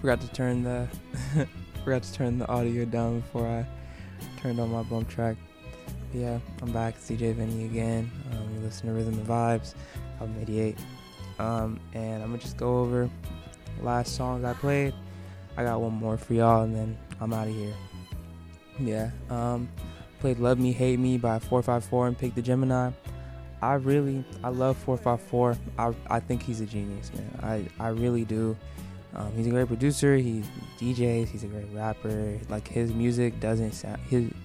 Forgot to turn the forgot to turn the audio down before I turned on my bump track. Yeah, I'm back. It's DJ Vinny again. You listen to Rhythm and Vibes, album 88. And I'm gonna just go over the last songs I played. I got one more for y'all, and then I'm out of here. Yeah. Played "Love Me, Hate Me" by 454 and Pick the Gemini. I love 454. I think he's a genius, man. I really do. He's a great producer. He DJs. He's a great rapper. Like, his music doesn't sound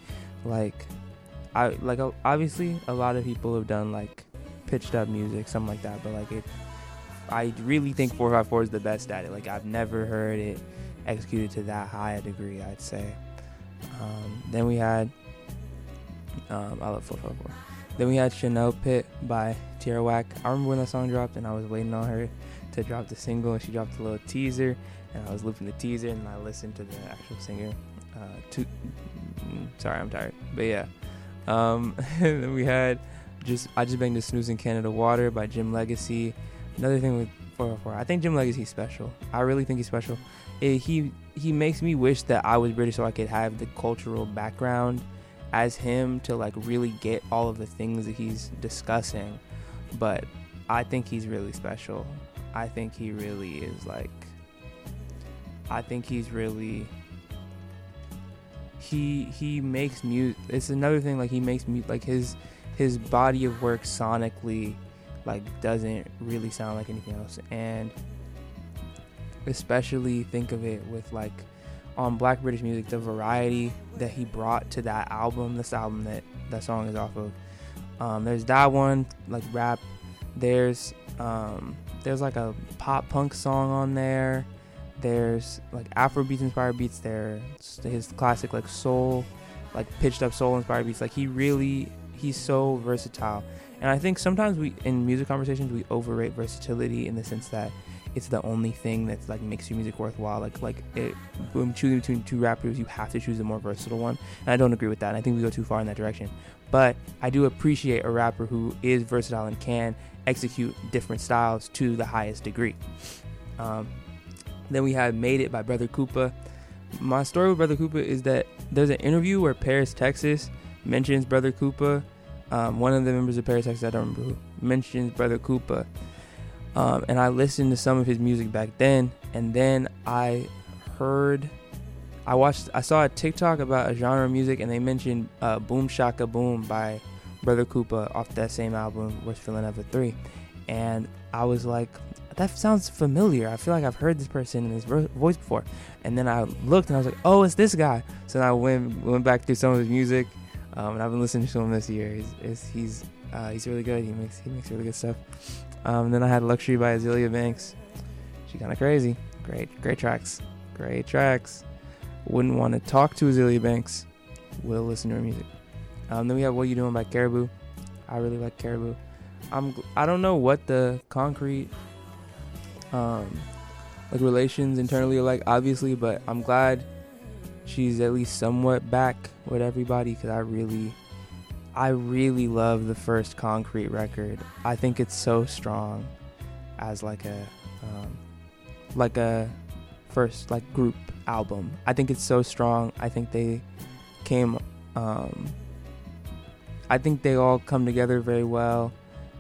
obviously a lot of people have done like pitched up music, something like that. But I really think 454 is the best at it. Like, I've never heard it executed to that high a degree, I'd say. Then we had I love 454. Then we had Chanel Pit by Tierra Whack. I remember when that song dropped, and I was waiting on her to drop the single, and she dropped a little teaser, and I was looping the teaser, and I listened to the actual singer. Sorry, I'm tired, but yeah. Then we had I Just Banged the Snooze in Canada Water by Jim Legacy. Another thing with 404, I think Jim Legacy's special. I really think he's special. He makes me wish that I was British so I could have the cultural background as him to like really get all of the things that he's discussing. But I think he's really special. I think he really is he makes music. It's another thing, like, he makes music, like his body of work sonically like doesn't really sound like anything else. And especially think of it with like on Black British Music, the variety that he brought to that album. This album that song is off of. There's that one, like, rap. There's like a pop punk song on there. There's like Afrobeats inspired beats there. His classic like soul, like pitched up soul inspired beats. Like, he's so versatile. And I think sometimes in music conversations we overrate versatility in the sense that it's the only thing that's like makes your music worthwhile. When choosing between two rappers, you have to choose the more versatile one. And I don't agree with that. And I think we go too far in that direction. But I do appreciate a rapper who is versatile and can execute different styles to the highest degree. Then we had Made It by Brother Koopa. My story with Brother Koopa is that there's an interview where Paris, Texas mentions Brother Koopa. One of the members of Paris, Texas, I don't remember who, mentions Brother Koopa. And I listened to some of his music back then, and then I saw a TikTok about a genre of music, and they mentioned Boom Shaka Boom by Brother Koopa off that same album, Worst Feeling Ever 3. And I was like, that sounds familiar. I feel like I've heard this person in this voice before. And then I looked, and I was like, oh, it's this guy. So then I went back through some of his music, and I've been listening to him this year. He's really good. He makes really good stuff. Then I had Luxury by Azealia Banks. She's kind of crazy. Great tracks. Wouldn't want to talk to Azealia Banks. Will listen to her music. Then we have What You Doing by Caribou. I really like Caribou. I don't know what the concrete like relations internally are like, obviously, but I'm glad she's at least somewhat back with everybody, because I really love the first Concrete record. I think it's so strong as like a first like group album. I think it's so strong. I think they came I think they all come together very well.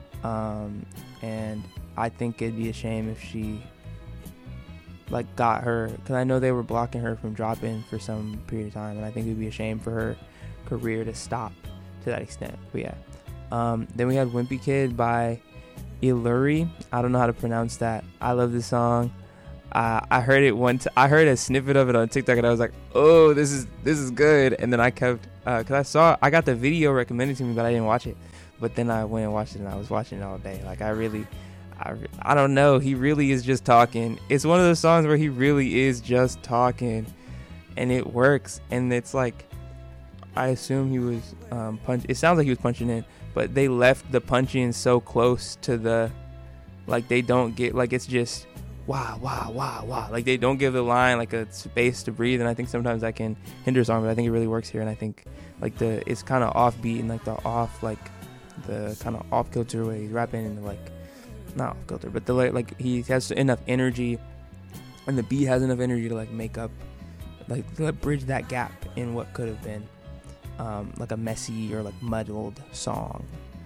And I think it'd be a shame if she like got her, because I know they were blocking her from dropping for some period of time, and I think it'd be a shame for her career to stop to that extent. But yeah. Then we had Wimpy Kid by Iluri. I don't know how to pronounce that. I love this song. I heard it I heard a snippet of it on TikTok, and I was like, oh, this is good. And then I kept because I got the video recommended to me, but I didn't watch it. But then I went and watched it, and I was watching it all day. Like, I don't know. He really is just talking. It's one of those songs where he really is just talking, and it works. And it's like, I assume he was it sounds like he was punching in, but they left the punching so close to the, like, they don't get, like, it's just wow, wow, wow, wow. Like, they don't give the line like a space to breathe, and I think sometimes that can hinder a song, but I think it really works here. And I think like it's kind of offbeat and like the kind of off kilter way he's rapping, and like not off kilter, but the like he has enough energy and the beat has enough energy to like make up, like to bridge that gap in what could have been like a messy or like muddled song.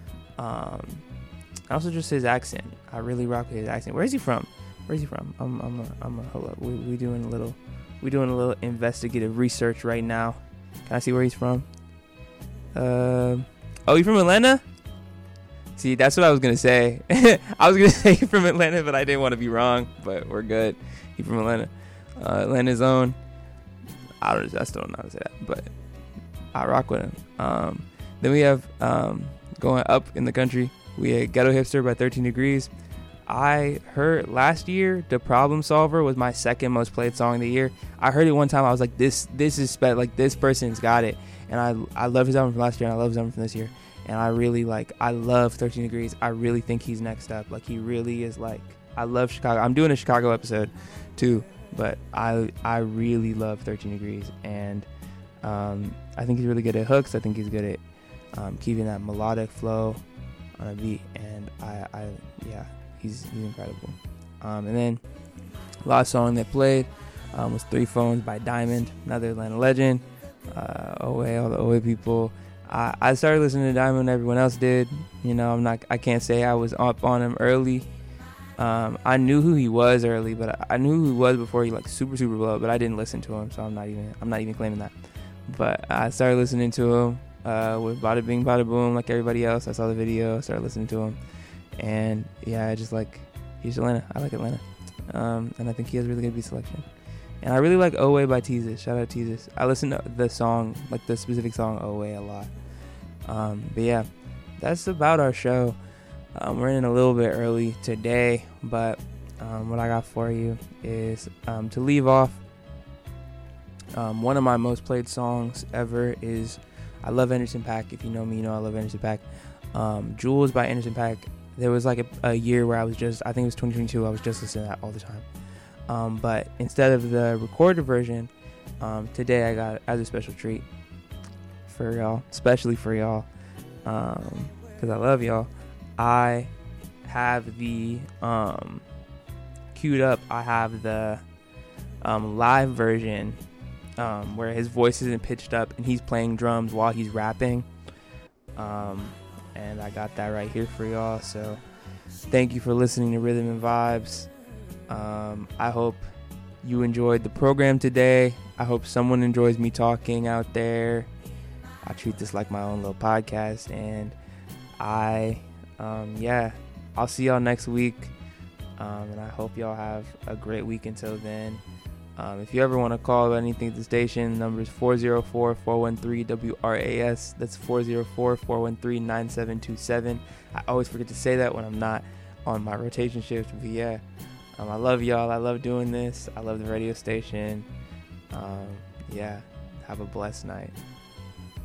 Also just his accent. I really rock with his accent. Where is he from? I'm a hold up. We doing a little investigative research right now. Can I see where he's from? Oh, you from Atlanta? See, that's what I was gonna say. I was gonna say you're from Atlanta, but I didn't want to be wrong. But we're good. He's from Atlanta. Atlanta's own. I still don't know how to say that, but I rock with him. Then we have going up in the country. We had Ghetto Hipster by 13 Degrees. I heard last year The Problem Solver was my second most played song of the year. I heard it one time. I was like, this is like this person's got it. And I love his album from last year, and I love his album from this year. And I love 13 Degrees. I really think he's next up. Like, he really is. Like, I love Chicago. I'm doing a Chicago episode too, but I really love 13 Degrees. And I think he's really good at hooks. I think he's good at keeping that melodic flow on a beat. And he's incredible. And then last song that played was Three Phones by Diamond, another Atlanta legend. OA, all the OA people. I started listening to Diamond when everyone else did. You know, I can't say I was up on him early. I knew who he was early, but I knew who he was before he like super blew up, but I didn't listen to him, so I'm not even claiming that. But I started listening to him with Bada Bing Bada Boom, like everybody else. I saw the video, started listening to him, and yeah, I just like, he's Atlanta. I like Atlanta, and I think he has really good beat selection. And I really like OA by Teezus. Shout out Teezus. I listen to the song, like the specific song OA, a lot. But yeah, that's about our show. We're in a little bit early today, but what I got for you is to leave off. One of my most played songs ever is I love Anderson .Paak. If you know me, you know I love Anderson .Paak. Jules by Anderson .Paak. There was like a year where I think it was 2022, I was just listening to that all the time. But instead of the recorded version, today I got, as a special treat for y'all, especially for y'all, because I love y'all, I have the queued up. I have the live version where his voice isn't pitched up and he's playing drums while he's rapping. And I got that right here for y'all. So thank you for listening to Rhythm and Vibes. I hope you enjoyed the program today. I hope someone enjoys me talking out there. I treat this like my own little podcast, and I'll see y'all next week. And I hope y'all have a great week until then. If you ever want to call about anything at the station, the number is 404-413-WRAS. That's 404-413-9727. I always forget to say that when I'm not on my rotation shift, but yeah. I love y'all. I love doing this. I love the radio station. Have a blessed night.